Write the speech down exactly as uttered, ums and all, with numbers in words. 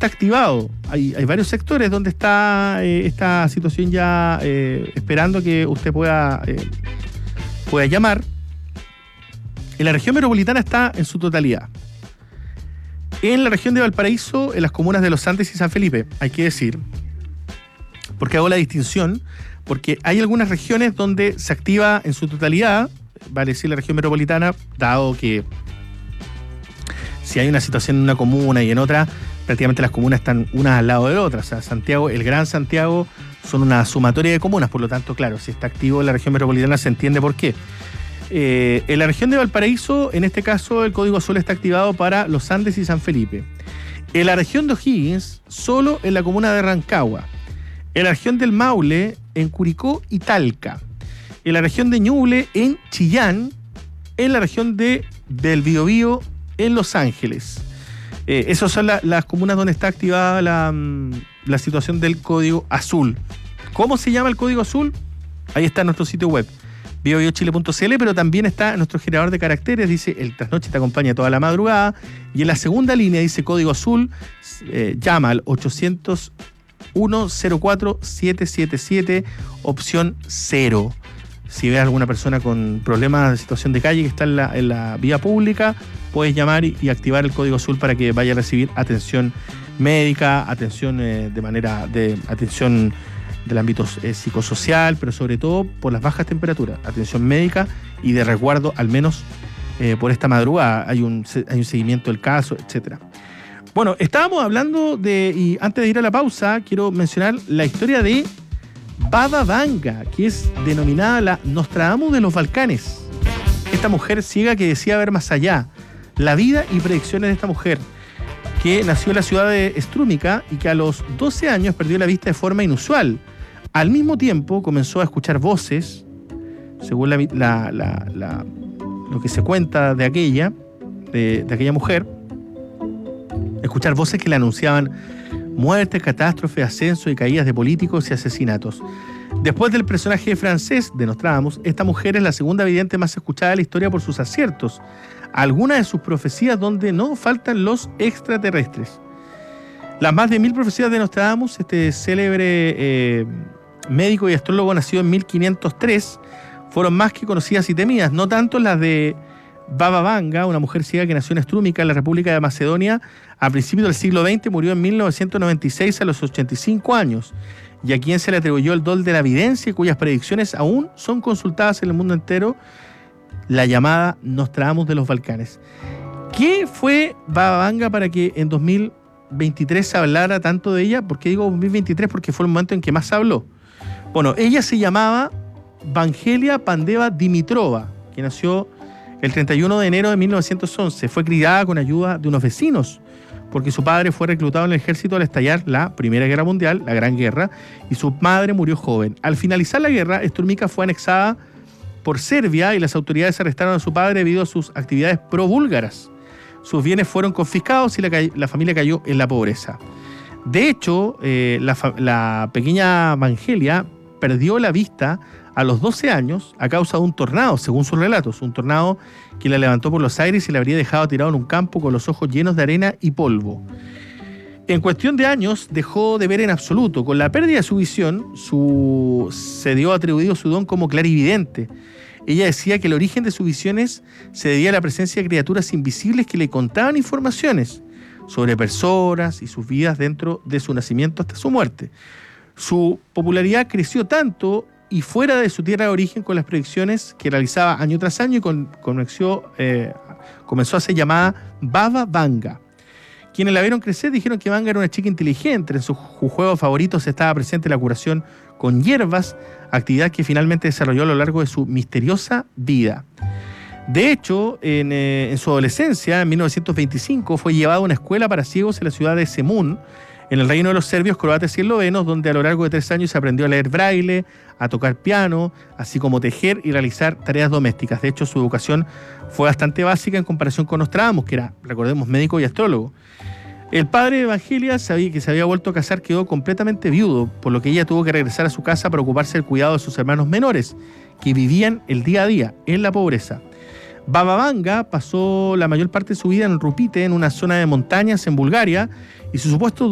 está activado. Hay, hay varios sectores donde está eh, esta situación ya eh, esperando que usted pueda, eh, pueda llamar. En la región metropolitana está en su totalidad. En la región de Valparaíso, en las comunas de Los Andes y San Felipe, hay que decir, porque hago la distinción, porque hay algunas regiones donde se activa en su totalidad, vale decir la región metropolitana, dado que si hay una situación en una comuna y en otra, prácticamente las comunas están unas al lado de otras. O sea, Santiago, el Gran Santiago, son una sumatoria de comunas, por lo tanto, claro, si está activo en la región metropolitana se entiende por qué. Eh, en la región de Valparaíso, en este caso, el Código Azul está activado para Los Andes y San Felipe. En la región de O'Higgins, solo en la comuna de Rancagua. En la región del Maule, en Curicó y Talca. En la región de Ñuble, en Chillán. En la región de, del Biobío, en Los Ángeles. Eh, esas son la, las comunas donde está activada la, la situación del Código Azul. ¿Cómo se llama el Código Azul? Ahí está en nuestro sitio web, bio bio chile punto c l, pero también está en nuestro generador de caracteres, dice el trasnoche te acompaña toda la madrugada, y en la segunda línea dice Código Azul, eh, llama al ochocientos uno cero cuatro siete siete siete, opción cero. Si ves a alguna persona con problemas de situación de calle que está en la, en la vía pública, puedes llamar y, y activar el Código Azul para que vaya a recibir atención médica, atención eh, de manera de atención del ámbito eh, psicosocial, pero sobre todo por las bajas temperaturas, atención médica y de resguardo, al menos eh, por esta madrugada. Hay un, hay un seguimiento del caso, etcétera. Bueno, estábamos hablando de, y antes de ir a la pausa, quiero mencionar la historia de Baba Vanga, que es denominada la Nostradamus de los Balcanes. Esta mujer ciega que decía ver más allá, la vida y predicciones de esta mujer, que nació en la ciudad de Strúmica y que a los doce años perdió la vista de forma inusual. Al mismo tiempo comenzó a escuchar voces, según la, la, la, la, lo que se cuenta de aquella, de, de aquella mujer, escuchar voces que le anunciaban muertes, catástrofes, ascensos y caídas de políticos y asesinatos. Después del personaje francés de Nostradamus, esta mujer es la segunda vidente más escuchada de la historia por sus aciertos. Algunas de sus profecías donde no faltan los extraterrestres. Las más de mil profecías de Nostradamus, este célebre eh, médico y astrólogo nacido en mil quinientos tres, fueron más que conocidas y temidas, no tanto las de Baba Vanga, una mujer ciega que nació en Strúmica, en la República de Macedonia, a principios del siglo veinte, murió en mil novecientos noventa y seis a los ochenta y cinco años, y a quien se le atribuyó el don de la evidencia y cuyas predicciones aún son consultadas en el mundo entero, la llamada Nostradamus de los Balcanes. ¿Qué fue Baba Vanga para que en dos mil veintitrés se hablara tanto de ella? ¿Por qué digo dos mil veintitrés? Porque fue el momento en que más se habló. Bueno, ella se llamaba Vangelia Pandeva Dimitrova, que nació el treinta y uno de enero de mil novecientos once. Fue criada con ayuda de unos vecinos, porque su padre fue reclutado en el ejército al estallar la Primera Guerra Mundial, la Gran Guerra, y su madre murió joven. Al finalizar la guerra, Strúmica fue anexada por Serbia y las autoridades arrestaron a su padre debido a sus actividades pro-búlgaras. Sus bienes fueron confiscados y la, la familia cayó en la pobreza. De hecho, eh, la, la pequeña Vangelia perdió la vista a los doce años a causa de un tornado, según sus relatos. Un tornado que la levantó por los aires y la habría dejado tirado en un campo con los ojos llenos de arena y polvo. En cuestión de años dejó de ver en absoluto. Con la pérdida de su visión, su, se dio atribuido su don como clarividente. Ella decía que el origen de sus visiones se debía a la presencia de criaturas invisibles que le contaban informaciones sobre personas y sus vidas dentro de su nacimiento hasta su muerte. Su popularidad creció tanto y fuera de su tierra de origen con las predicciones que realizaba año tras año y con, comenzó, eh, comenzó a ser llamada Baba Vanga. Quienes la vieron crecer dijeron que Vanga era una chica inteligente. En sus juegos favoritos estaba presente la curación con hierbas, actividad que finalmente desarrolló a lo largo de su misteriosa vida. De hecho, en, eh, en su adolescencia, en mil novecientos veinticinco, fue llevada a una escuela para ciegos en la ciudad de Zemun, en el reino de los serbios, croatas y eslovenos, donde a lo largo de tres años aprendió a leer braille, a tocar piano, así como tejer y realizar tareas domésticas. De hecho, su educación fue bastante básica en comparación con Nostradamus, que era, recordemos, médico y astrólogo. El padre de Vangelia, sabía que se había vuelto a casar, quedó completamente viudo, por lo que ella tuvo que regresar a su casa para ocuparse del cuidado de sus hermanos menores, que vivían el día a día en la pobreza. Baba Vanga pasó la mayor parte de su vida en Rupite, en una zona de montañas en Bulgaria, y su supuesto